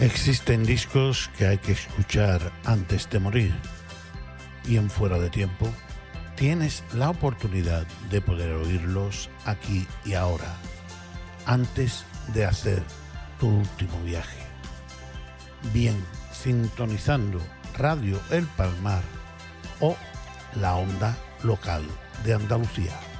Existen discos que hay que escuchar antes de morir, y en Fuera de Tiempo tienes la oportunidad de poder oírlos aquí y ahora, antes de hacer tu último viaje. Bien sintonizando Radio El Palmar o la onda local de Andalucía.